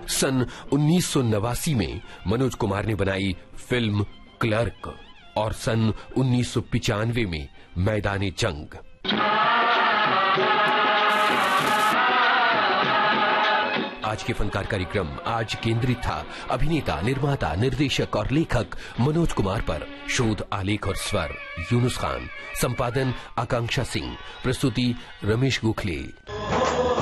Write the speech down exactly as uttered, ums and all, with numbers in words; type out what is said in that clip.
सन उन्नीस सौ नवासी में मनोज कुमार ने बनाई फिल्म क्लर्क और सन उन्नीस सौ पिचानवे में मैदानी जंग। आज के फनकार कार्यक्रम आज केंद्रित था अभिनेता, निर्माता, निर्देशक और लेखक मनोज कुमार पर। शोध, आलेख और स्वर यूनुस खान, संपादन आकांक्षा सिंह, प्रस्तुति रमेश गोखले।